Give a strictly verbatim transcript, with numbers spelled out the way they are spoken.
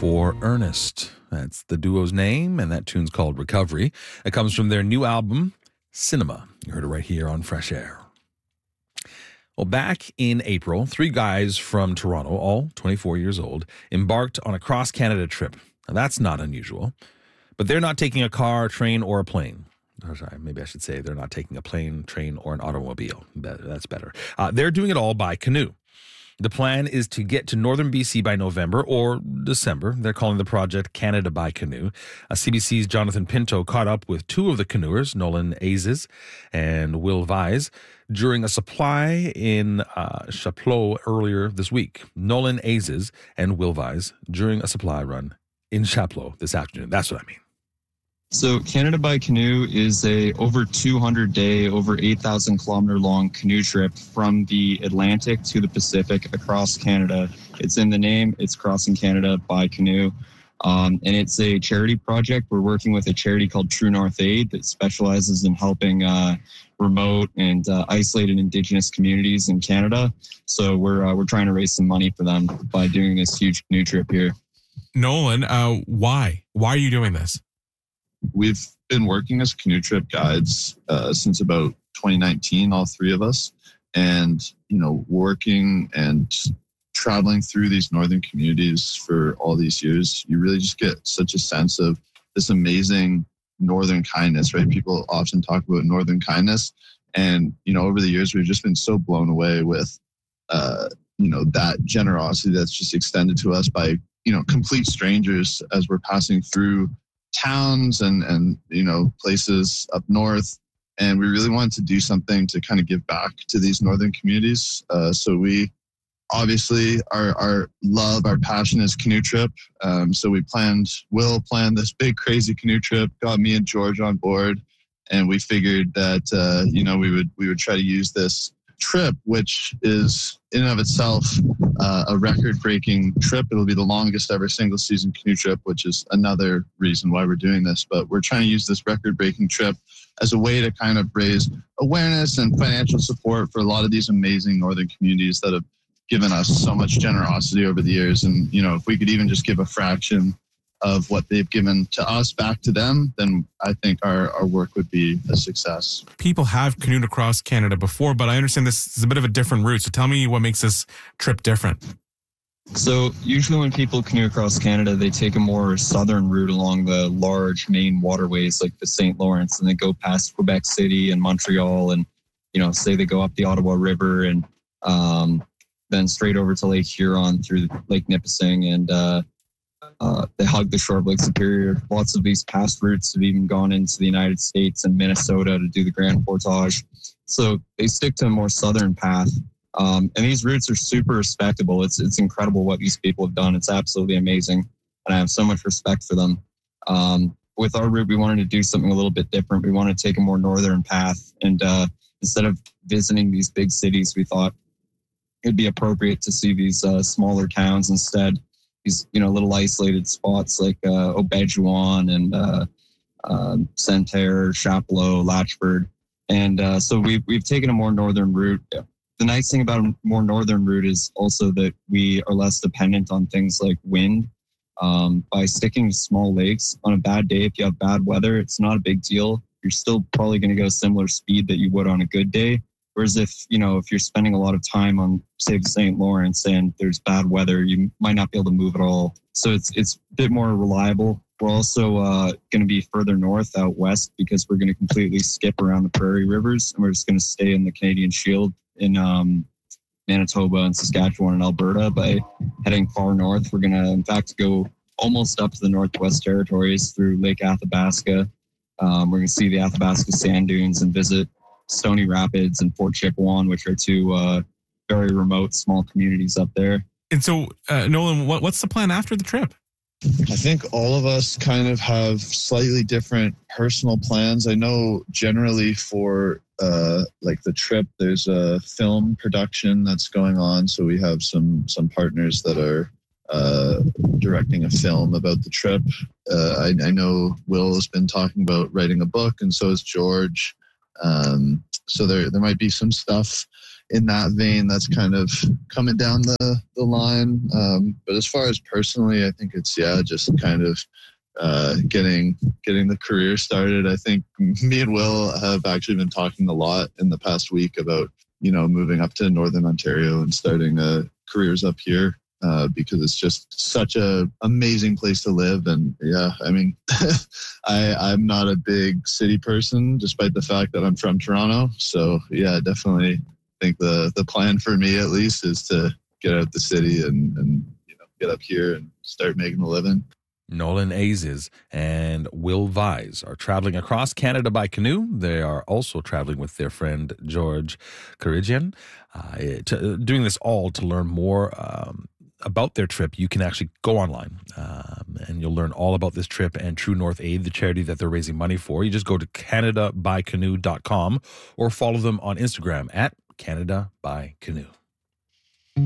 for Ernest. That's the duo's name, and that tune's called Recovery. It comes from their new album, Cinema. You heard it right here on Fresh Air. Well, back in April, three guys from Toronto, all twenty-four years old, embarked on a cross-Canada trip. Now, that's not unusual, but they're not taking a car, train, or a plane. Or sorry, maybe I should say they're not taking a plane, train, or an automobile. That's better. Uh, they're doing it all by canoe. The plan is to get to northern B C by November or December. They're calling the project Canada by Canoe. Uh, C B C's Jonathan Pinto caught up with two of the canoers, Nolan Azes and Will Vise, during a supply in uh, Chapleau earlier this week. Nolan Azes and Will Vise during a supply run in Chapleau this afternoon. That's what I mean. So Canada by Canoe is a over two hundred day, over eight thousand kilometer long canoe trip from the Atlantic to the Pacific across Canada. It's in the name. It's Crossing Canada by Canoe. Um, and it's a charity project. We're working with a charity called True North Aid that specializes in helping uh, remote and uh, isolated Indigenous communities in Canada. So we're uh, we're trying to raise some money for them by doing this huge canoe trip here. Nolan, uh, why? Why are you doing this? We've been working as canoe trip guides uh, since about twenty nineteen, all three of us. And, you know, working and traveling through these northern communities for all these years, you really just get such a sense of this amazing northern kindness, right? People often talk about northern kindness. And, you know, over the years, we've just been so blown away with, uh, you know, that generosity that's just extended to us by, you know, complete strangers as we're passing through towns and, and, you know, places up north. And we really wanted to do something to kind of give back to these northern communities. Uh, so we obviously, our, our love, our passion is canoe trip. Um, so we planned, Will planned this big, crazy canoe trip, got me and George on board. And we figured that, uh, you know, we would, we would try to use this trip, which is in and of itself uh, a record-breaking trip. It'll be the longest ever single-season canoe trip, which is another reason why we're doing this. But we're trying to use this record-breaking trip as a way to kind of raise awareness and financial support for a lot of these amazing northern communities that have given us so much generosity over the years. And, you know, if we could even just give a fraction of what they've given to us back to them, then I think our, our work would be a success. People have canoed across Canada before, but I understand this is a bit of a different route. So tell me what makes this trip different. So usually when people canoe across Canada, they take a more southern route along the large main waterways like the Saint Lawrence, and they go past Quebec City and Montreal, and, you know, say they go up the Ottawa River and um, then straight over to Lake Huron through Lake Nipissing, and uh, Uh, they hug the shore of Lake Superior. Lots of these past routes have even gone into the United States and Minnesota to do the Grand Portage. So they stick to a more southern path. Um, and these routes are super respectable. It's it's incredible what these people have done. It's absolutely amazing. And I have so much respect for them. Um, with our route, we wanted to do something a little bit different. We wanted to take a more northern path. And uh, instead of visiting these big cities, we thought it'd be appropriate to see these uh, smaller towns instead. These, you know, little isolated spots like uh, Obedjuan and uh, uh, Santerre, Chapleau, Latchford. And uh, so we've, we've taken a more northern route. The nice thing about a more northern route is also that we are less dependent on things like wind. Um, by sticking to small lakes on a bad day, if you have bad weather, it's not a big deal. You're still probably going to go similar speed that you would on a good day. Whereas if, you know, if you're spending a lot of time on, say, the Saint Lawrence and there's bad weather, you might not be able to move at all. So it's it's a bit more reliable. We're also uh, going to be further north out west because we're going to completely skip around the prairie rivers, and we're just going to stay in the Canadian Shield in um, Manitoba and Saskatchewan and Alberta. By heading far north, we're going to, in fact, go almost up to the Northwest Territories through Lake Athabasca. Um, we're going to see the Athabasca sand dunes and visit Stony Rapids and Fort Chipewyan, which are two uh, very remote small communities up there. And so, uh, Nolan, what, what's the plan after the trip? I think all of us kind of have slightly different personal plans. I know generally for uh, like the trip, there's a film production that's going on. So we have some some partners that are uh, directing a film about the trip. Uh, I, I know Will has been talking about writing a book, and so has George. Um, so there there might be some stuff in that vein, that's kind of coming down the, the line. Um, but as far as personally, I think it's, yeah, just kind of uh, getting getting the career started. I think me and Will have actually been talking a lot in the past week about, you know, moving up to Northern Ontario and starting uh, careers up here. Uh, because it's just such a amazing place to live. And yeah, I mean, I, I'm not a big city person, despite the fact that I'm from Toronto. So yeah, definitely think the, the plan for me at least is to get out the city and, and, you know, get up here and start making a living. Nolan Azes and Will Vise are traveling across Canada by canoe. They are also traveling with their friend George Karigian, uh, to, doing this all to learn more um, about their trip. You can actually go online um, and you'll learn all about this trip and True North Aid, the charity that they're raising money for. You just go to canada by canoe dot com or follow them on Instagram at Canada by Canoe.